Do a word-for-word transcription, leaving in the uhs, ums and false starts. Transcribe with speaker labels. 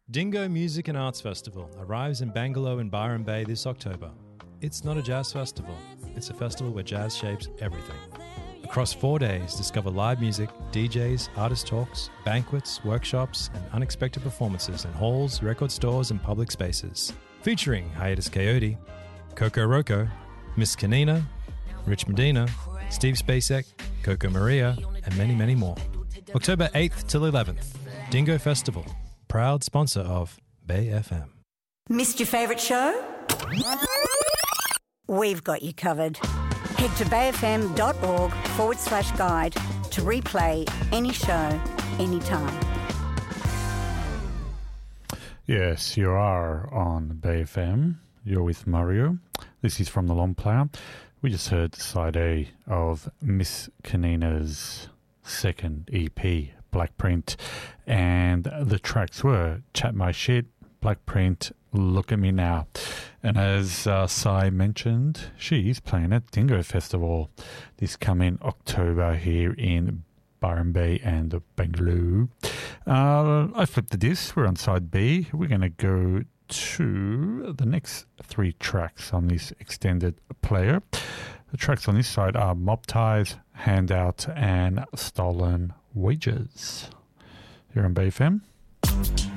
Speaker 1: Dingo Music and Arts Festival arrives in Bangalore in Byron Bay this October. It's not a jazz festival, it's a festival where jazz shapes everything. Across four days, discover live music, D Js, artist talks, banquets, workshops, and unexpected performances in halls, record stores, and public spaces. Featuring Hiatus Coyote, Coco Roco, Miss Kanina, Rich Medina, Steve Spacek, Coco Maria, and many, many more. October eighth till eleventh, Dingo Festival, proud sponsor of Bay F M.
Speaker 2: Missed your favourite show? We've got you covered. Head to bayfm.org forward slash guide to replay any show, anytime.
Speaker 3: Yes, you are on Bay F M. You're with Mario. This is from the Long Player. We just heard side A of Miss Kanina's second E P, Black Print, and the tracks were Chat My Shit, Black Print, Look at Me Now. And as uh, Sai mentioned, she's playing at Dingo Festival this coming October here in Byron Bay and Bangalore. Uh, I flipped the disc. We're on side B. We're going to go to the next three tracks on this extended player. The tracks on this side are Mob Ties, Handout, and Stolen Wages. Here on Bay F M.